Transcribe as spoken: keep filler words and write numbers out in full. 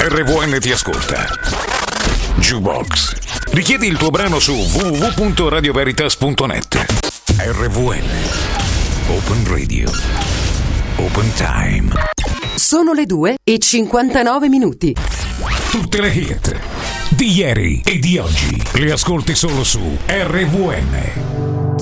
R V N ti ascolta. Jukebox. Richiedi il tuo brano su w w w punto radio veritas punto net. R V N. Open Radio. Open Time. Sono le due e cinquantanove minuti. Tutte le hit di ieri e di oggi le ascolti solo su R V N.